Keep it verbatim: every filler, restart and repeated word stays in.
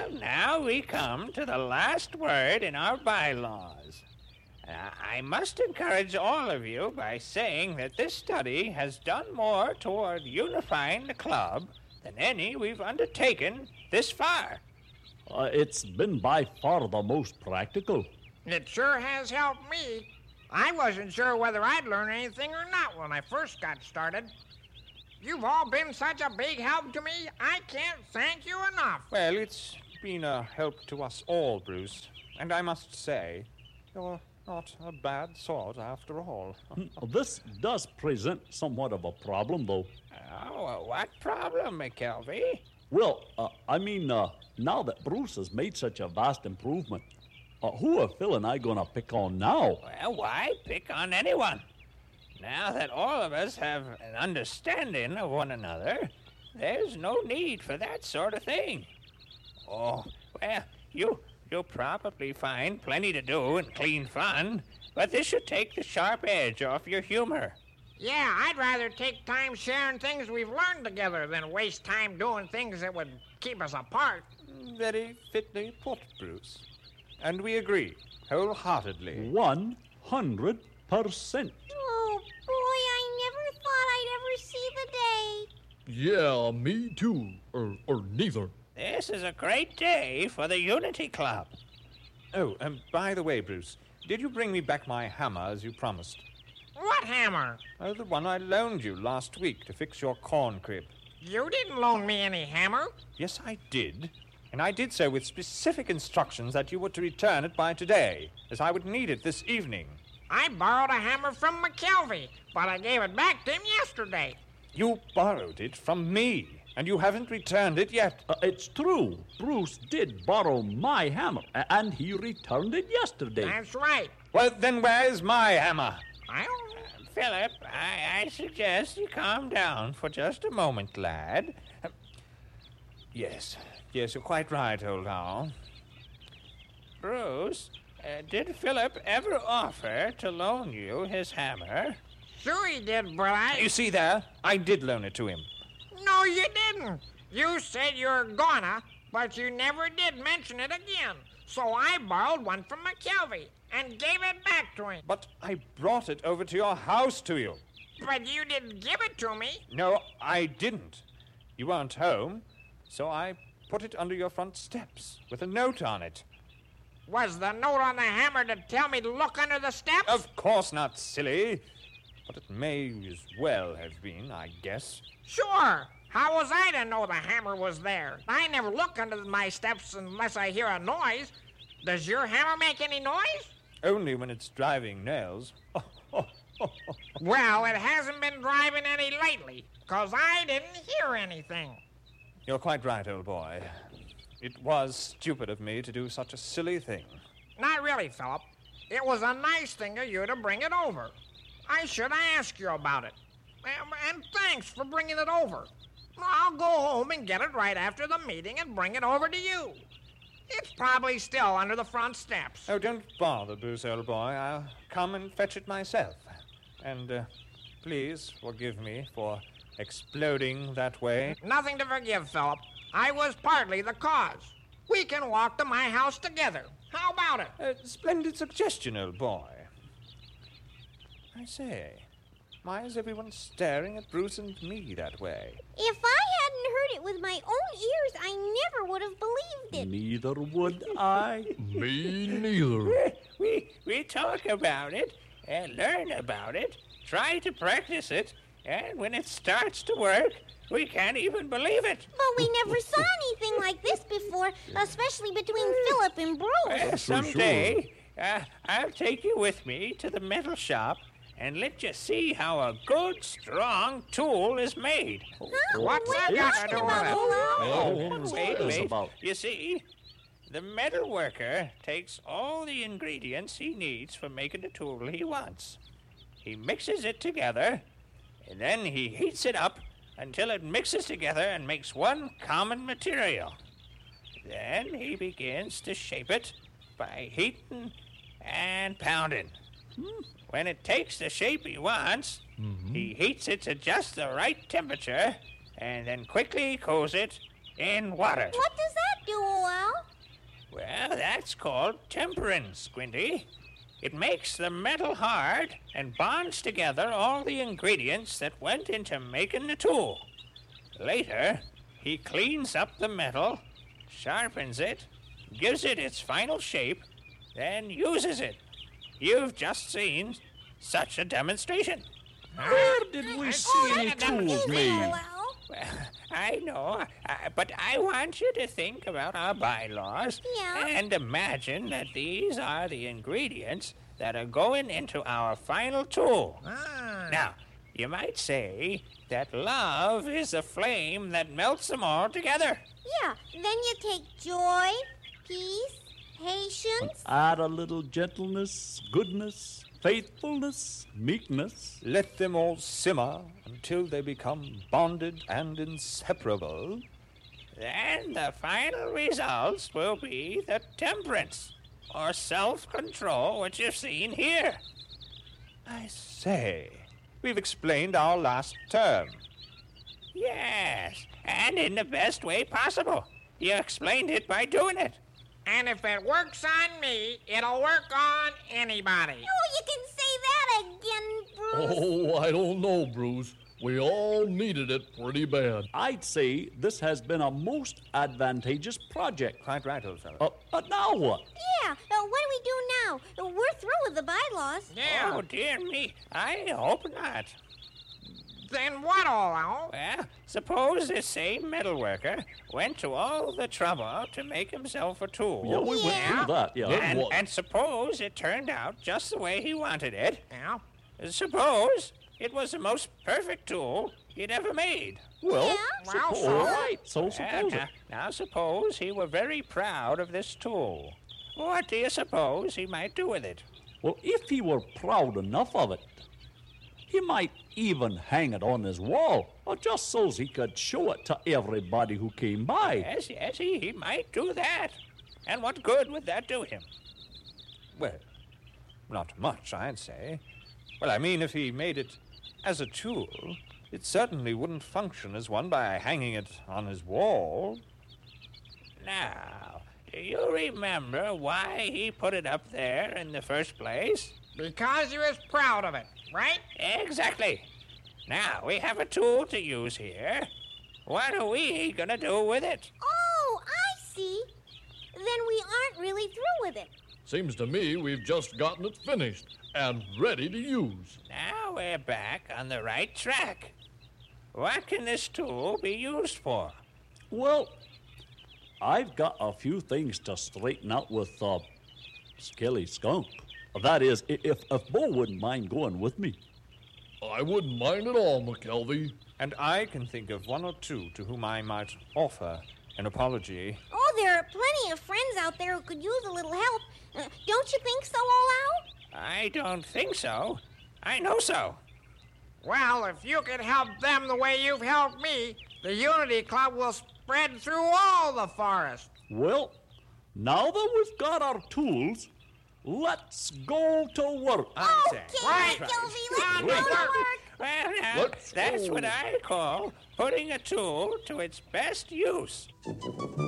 Well, now we come to the last word in our bylaws. Uh, I must encourage all of you by saying that this study has done more toward unifying the club than any we've undertaken this far. Uh, it's been by far the most practical. It sure has helped me. I wasn't sure whether I'd learn anything or not when I first got started. You've all been such a big help to me, I can't thank you enough. Well, it's been a help to us all, Bruce. And I must say, you're not a bad sort after all. This does present somewhat of a problem, though. Oh, what problem, McKelvey? Well, uh, I mean, uh, now that Bruce has made such a vast improvement, uh, who are Phil and I going to pick on now? Well, why pick on anyone? Now that all of us have an understanding of one another, there's no need for that sort of thing. Oh, well, you, you'll probably find plenty to do and clean fun, but this should take the sharp edge off your humor. Yeah, I'd rather take time sharing things we've learned together than waste time doing things that would keep us apart. Very fitly put, Bruce. And we agree, wholeheartedly. One hundred percent. Oh, boy, I never thought I'd ever see the day. Yeah, me too. Or, or neither. This is a great day for the Unity Club. Oh, and by the way, Bruce, did you bring me back my hammer as you promised? What hammer? Oh, the one I loaned you last week to fix your corn crib. You didn't loan me any hammer. Yes, I did. And I did so with specific instructions that you were to return it by today, as I would need it this evening. I borrowed a hammer from McKelvey, but I gave it back to him yesterday. You borrowed it from me, and you haven't returned it yet. Uh, it's true. Bruce did borrow my hammer, a- and he returned it yesterday. That's right. Well, then where's my hammer? I don't... Philip, I, I suggest you calm down for just a moment, lad. Uh, Yes, yes, you're quite right, old owl. Bruce, uh, did Philip ever offer to loan you his hammer? Sure he did, but I... You see there? I did loan it to him. No, you didn't. You said you were gonna, but you never did mention it again. So I borrowed one from McKelvey and gave it back to him. But I brought it over to your house to you. But you didn't give it to me. No, I didn't. You weren't home, so I put it under your front steps with a note on it. Was the note on the hammer to tell me to look under the steps? Of course not, silly. But it may as well have been, I guess. Sure. How was I to know the hammer was there? I never look under my steps unless I hear a noise. Does your hammer make any noise? Only when it's driving nails. Well, it hasn't been driving any lately, 'cause I didn't hear anything. You're quite right, old boy. It was stupid of me to do such a silly thing. Not really, Philip. It was a nice thing of you to bring it over. I should ask you about it. Um, And thanks for bringing it over. I'll go home and get it right after the meeting and bring it over to you. It's probably still under the front steps. Oh, don't bother, Bruce, old boy. I'll come and fetch it myself. And uh, please forgive me for exploding that way. Nothing to forgive, Philip. I was partly the cause. We can walk to my house together. How about it? A splendid suggestion, old boy. I say, why is everyone staring at Bruce and me that way? If I hadn't heard it with my own ears, I never would have believed it. Neither would I. Me neither. We, we talk about it and learn about it, try to practice it, and when it starts to work, we can't even believe it. But we never saw anything like this before, especially between Philip and Bruce. Uh, someday, uh, I'll take you with me to the metal shop and let you see how a good, strong tool is made. Huh? What's What that are you got to talking do with about, it? Owl? Oh, what was Wait, this wait. about? You see, the metal worker takes all the ingredients he needs for making the tool he wants. He mixes it together, and then he heats it up until it mixes together and makes one common material. Then he begins to shape it by heating and pounding. When it takes the shape he wants, he heats it to just the right temperature and then quickly cools it in water. What does that do, Owl? Well, that's called temperance, Squinty. It makes the metal hard and bonds together all the ingredients that went into making the tool. Later, he cleans up the metal, sharpens it, gives it its final shape, then uses it. You've just seen such a demonstration. Where did we see any tools made? Well, Well, I know, uh, but I want you to think about our bylaws Yeah. and imagine that these are the ingredients that are going into our final tool. Ah. Now, you might say that love is a flame that melts them all together. yeah. Then you take joy, peace, patience. Add a little gentleness, goodness, faithfulness, meekness. Let them all simmer until they become bonded and inseparable. Then the final results will be the temperance, or self-control, which you've seen here. I say, we've explained our last term. Yes, and in the best way possible. You explained it by doing it. And if it works on me, it'll work on anybody. Oh, you can say that again, Bruce. Oh, I don't know, Bruce. We all needed it pretty bad. I'd say this has been a most advantageous project. Quite right, old fellow. Uh, but now what? Yeah. Uh, what do we do now? Uh, We're through with the bylaws. Yeah. Oh, dear me. I hope not. Then what, Olo? Well, suppose this same metal worker went to all the trouble to make himself a tool. Yeah, we went Yeah. through that, yeah. Yeah. And, What? and suppose it turned out just the way he wanted it. Yeah. Suppose it was the most perfect tool he'd ever made. Well, Yeah. Well, suppose, so- all right, so Well, suppose now, it. now suppose he were very proud of this tool. What do you suppose he might do with it? Well, if he were proud enough of it, he might even hang it on his wall, or just so's he could show it to everybody who came by. Yes, yes, he, he might do that. And what good would that do him? Well, not much, I'd say. Well, I mean, if he made it as a tool, it certainly wouldn't function as one by hanging it on his wall. Now, do you remember why he put it up there in the first place? Because he was proud of it, right? Exactly. Now we have a tool to use here. What are we gonna do with it? Oh, I see. Then we aren't really through with it. Seems to me we've just gotten it finished and ready to use. Now we're back on the right track. What can this tool be used for? Well, I've got a few things to straighten out with uh, Skilly Skunk. That is, i- if, if Bo wouldn't mind going with me. I wouldn't mind at all, McKelvey. And I can think of one or two to whom I might offer an apology. Oh, there are plenty of friends out there who could use a little help. Uh, don't you think so, Olo? I don't think so. I know so. Well, if you could help them the way you've helped me, the Unity Club will spread through all the forest. Well, now that we've got our tools, let's go to work. I say. Okay, Right. Gilby, let's Right. go to Right. work. Well, now, Let's that's go. what I call putting a tool to its best use.